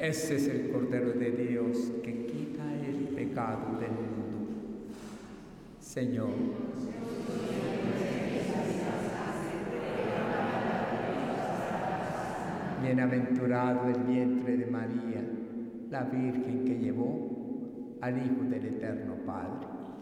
Ese es el Cordero de Dios que quita el pecado del mundo. Señor, bienaventurado el vientre de María, la Virgen que llevó al Hijo del Eterno Padre.